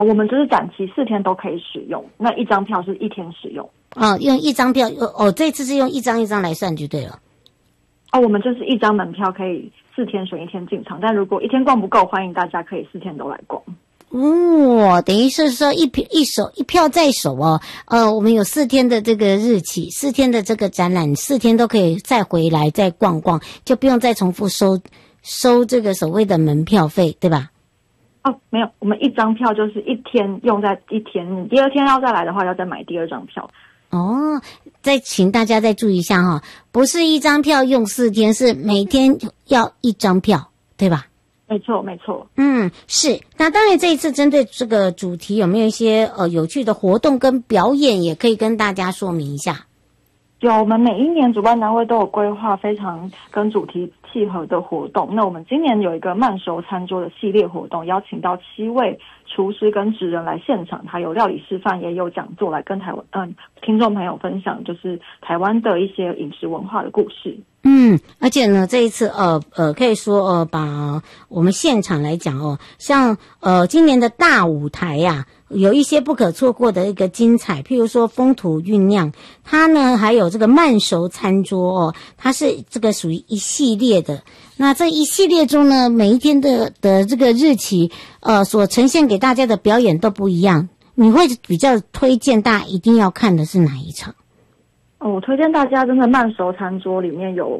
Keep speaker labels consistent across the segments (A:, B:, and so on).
A: 我们就是展期4天都可以使用，那一张票是1天使用。
B: 用一张票，这次是用一张一张来算就对了。
A: 我们就是一张门票可以4天选1天进场，但如果1天逛不够，欢迎大家可以4天都来逛。
B: 等于是说一票在手哦。我们有4天的这个日期，4天的这个展览，4天都可以再回来再逛逛，就不用再重复收这个所谓的门票费，对吧？
A: 没有，我们一张票就是1天用在1天，你第2天要再来的话，要再买第2张票。
B: 再请大家再注意一下哈，不是一张票用4天，是每天要1张票，对吧？
A: 没错，没错。
B: 是。那当然，这一次针对这个主题，有没有一些有趣的活动跟表演，也可以跟大家说明一下？
A: 有，我们每一年主办单位都有规划非常跟主题契合的活动。那我们今年有一个慢熟餐桌的系列活动，邀请到7位厨师跟职人来现场，还有料理示范，也有讲座来跟台湾听众朋友分享，就是台湾的一些饮食文化的故事。
B: 而且呢，这一次可以说把我们现场来讲像今年的大舞台呀，有一些不可错过的一个精彩，譬如说风土酝酿，它呢还有这个慢熟餐桌它是这个属于一系列的。那这一系列中呢，每一天的这个日期所呈现给大家的表演都不一样。你会比较推荐大家一定要看的是哪一场？
A: 我推荐大家真的慢熟餐桌里面有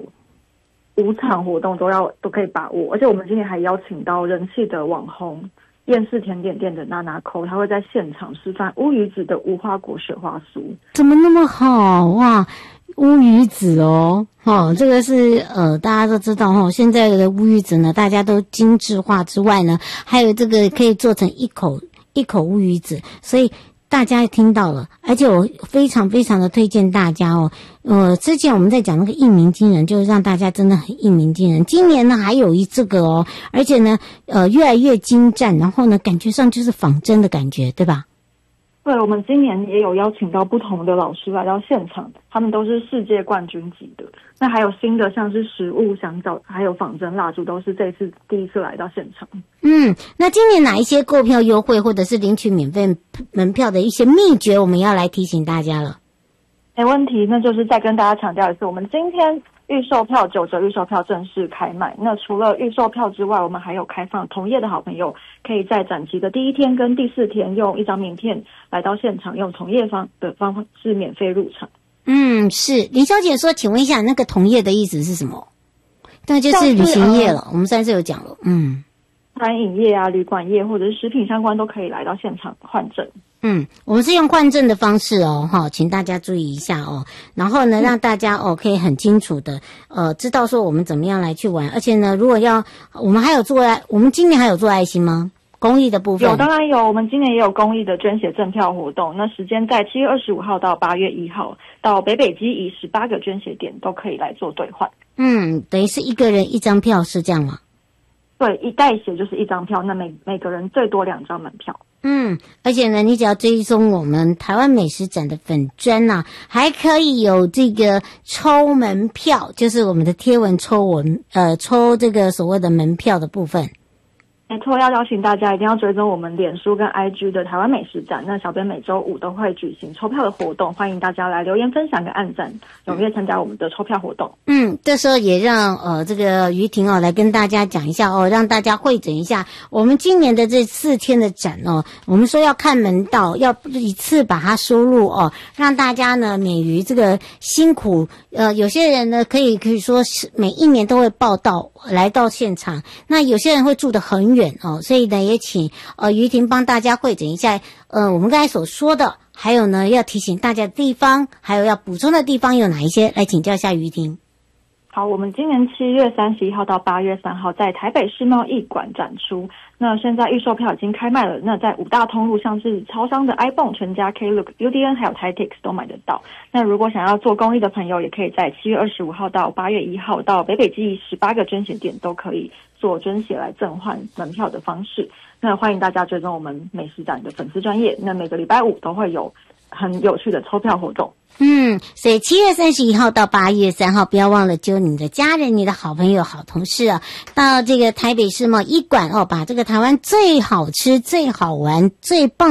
A: 5场活动都可以把握，而且我们今天还邀请到人气的网红厌世甜点店的娜娜扣，他会在现场示范乌鱼子的无花果雪花酥。
B: 怎么那么好哇？乌鱼子这个是大家都知道现在的乌鱼子呢，大家都精致化之外呢，还有这个可以做成一口乌鱼子，所以大家听到了。而且我非常非常的推荐大家之前我们在讲那个一鸣惊人，就是让大家真的很一鸣惊人。今年呢还有这个而且呢越来越精湛，然后呢感觉上就是仿真的感觉，对吧？
A: 对，我们今年也有邀请到不同的老师来到现场，他们都是世界冠军级的。那还有新的像是食物香皂，还有仿真蜡烛，都是这次第一次来到现场。
B: 那今年哪一些购票优惠或者是领取免费门票的一些秘诀，我们要来提醒大家了。
A: 没问题，那就是再跟大家强调一次，我们今天预售票9折预售票正式开卖。那除了预售票之外，我们还有开放同业的好朋友可以在展期的第1天跟第4天用1张名片来到现场，用同业的方式免费入场。
B: 是。林小姐说，请问一下，那个同业的意思是什么？那就是旅行业了，我们上次有讲了。
A: 餐饮业啊、旅馆业或者是食品相关都可以来到现场换证。
B: 我们是用换证的方式请大家注意一下然后呢，让大家可以很清楚的知道说我们怎么样来去玩。而且呢，如果我们今年还有做爱心吗？公益的部分？有，
A: 当然有。我们今年也有公益的捐血赠票活动，那时间在7月25号到8月1号，到北基以18个捐血点都可以来做兑换。
B: 等于是一个人1张票，是这样吗？
A: 对，一代血就是1张票，那每个人最多2张门票。
B: 而且呢，你只要追踪我们台湾美食展的粉专还可以有这个抽门票，就是我们的贴文抽这个所谓的门票的部分。
A: 没错，要邀请大家一定要追踪我们脸书跟 IG 的台湾美食展。那小编每周5都会举行抽票的活动，欢迎大家来留言分享跟按赞，踊跃参加我们的抽票活动。
B: 这时候也让这个于婷来跟大家讲一下让大家汇整一下我们今年的这4天的展我们说要看门道，要一次把它收入让大家呢免于这个辛苦。有些人呢可以说是每一年都会报到来到现场，那有些人会住得很远所以呢也请于婷帮大家汇整一下我们刚才所说的，还有呢要提醒大家的地方，还有要补充的地方有哪一些，来请教一下于婷。
A: 好，我们今年7月31号到8月3号在台北世贸艺馆展出。那现在预售票已经开卖了，那在5大通路像是超商的 iPhone、全家、Klook、UDN 还有 Titix 都买得到。那如果想要做公益的朋友，也可以在7月25号到8月1号到北基18个捐血点都可以做捐血来赠换门票的方式。那欢迎大家追踪我们美食展的粉丝专页，那每个礼拜5都会有很有趣的抽票活动。
B: 所以7月31号到8月3号，不要忘了揪你的家人、你的好朋友、好同事啊，到这个台北世贸1馆哦，把这个台湾最好吃、最好玩、最棒